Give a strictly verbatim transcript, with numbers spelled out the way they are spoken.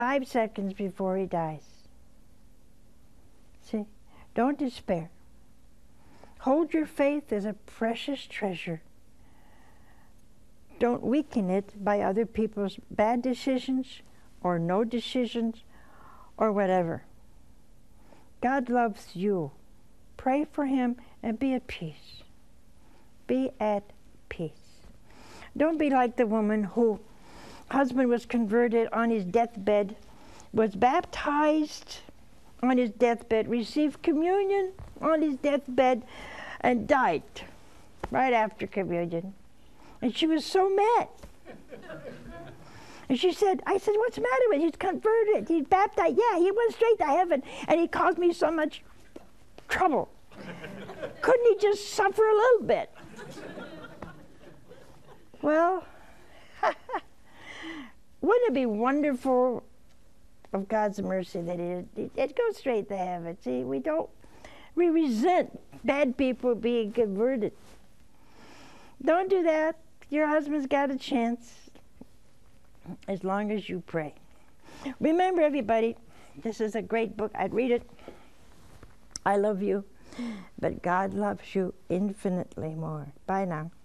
five seconds before he dies. See, don't despair. Hold your faith as a precious treasure. Don't weaken it by other people's bad decisions or no decisions or whatever. God loves you. Pray for him and be at peace. Be at peace. Don't be like the woman whose husband was converted on his deathbed, was baptized on his deathbed, received communion on his deathbed, and died right after communion. And she was so mad. And she said, I said, what's the matter with him? He's converted, he's baptized. Yeah, he went straight to heaven, and he caused me so much trouble. Couldn't he just suffer a little bit? Well, wouldn't it be wonderful of God's mercy that it, it, it goes straight to heaven? See, we don't, we resent bad people being converted. Don't do that. Your husband's got a chance as long as you pray. Remember, everybody, this is a great book. I'd read it. I love you, but God loves you infinitely more. Bye now.